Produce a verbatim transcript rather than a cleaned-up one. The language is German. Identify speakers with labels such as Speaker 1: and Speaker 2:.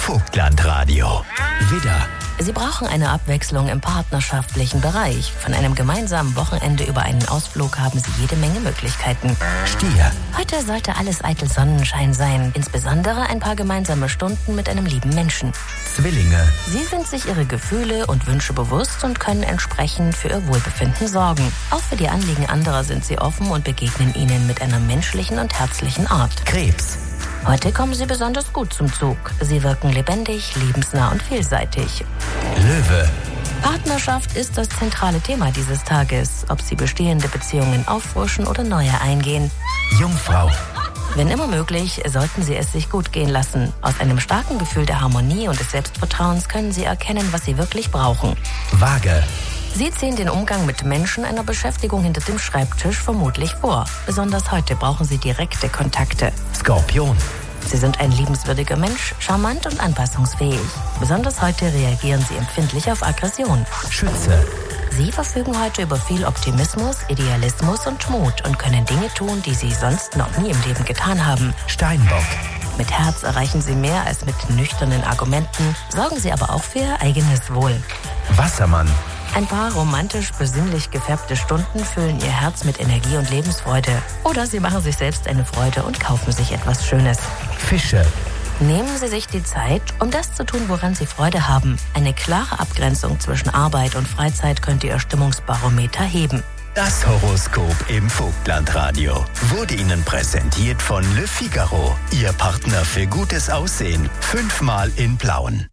Speaker 1: Vogtlandradio. Widder.
Speaker 2: Sie brauchen eine Abwechslung im partnerschaftlichen Bereich. Von einem gemeinsamen Wochenende über einen Ausflug haben Sie jede Menge Möglichkeiten.
Speaker 1: Stier.
Speaker 2: Heute sollte alles eitel Sonnenschein sein. Insbesondere ein paar gemeinsame Stunden mit einem lieben Menschen.
Speaker 1: Zwillinge.
Speaker 2: Sie sind sich ihre Gefühle und Wünsche bewusst und können entsprechend für ihr Wohlbefinden sorgen. Auch für die Anliegen anderer sind sie offen und begegnen ihnen mit einer menschlichen und herzlichen Art.
Speaker 1: Krebs.
Speaker 2: Heute kommen Sie besonders gut zum Zug. Sie wirken lebendig, lebensnah und vielseitig.
Speaker 1: Löwe.
Speaker 2: Partnerschaft ist das zentrale Thema dieses Tages, ob Sie bestehende Beziehungen auffrischen oder neue eingehen.
Speaker 1: Jungfrau.
Speaker 2: Wenn immer möglich, sollten Sie es sich gut gehen lassen. Aus einem starken Gefühl der Harmonie und des Selbstvertrauens können Sie erkennen, was Sie wirklich brauchen.
Speaker 1: Waage.
Speaker 2: Sie ziehen den Umgang mit Menschen einer Beschäftigung hinter dem Schreibtisch vermutlich vor. Besonders heute brauchen Sie direkte Kontakte.
Speaker 1: Skorpion.
Speaker 2: Sie sind ein liebenswürdiger Mensch, charmant und anpassungsfähig. Besonders heute reagieren Sie empfindlich auf Aggression.
Speaker 1: Schütze.
Speaker 2: Sie verfügen heute über viel Optimismus, Idealismus und Mut und können Dinge tun, die Sie sonst noch nie im Leben getan haben.
Speaker 1: Steinbock.
Speaker 2: Mit Herz erreichen Sie mehr als mit nüchternen Argumenten, sorgen Sie aber auch für Ihr eigenes Wohl.
Speaker 1: Wassermann.
Speaker 2: Ein paar romantisch besinnlich gefärbte Stunden füllen Ihr Herz mit Energie und Lebensfreude. Oder Sie machen sich selbst eine Freude und kaufen sich etwas Schönes.
Speaker 1: Fische.
Speaker 2: Nehmen Sie sich die Zeit, um das zu tun, woran Sie Freude haben. Eine klare Abgrenzung zwischen Arbeit und Freizeit könnte Ihr Stimmungsbarometer heben.
Speaker 1: Das Horoskop im Vogtlandradio wurde Ihnen präsentiert von Le Figaro. Ihr Partner für gutes Aussehen. Fünfmal in Plauen.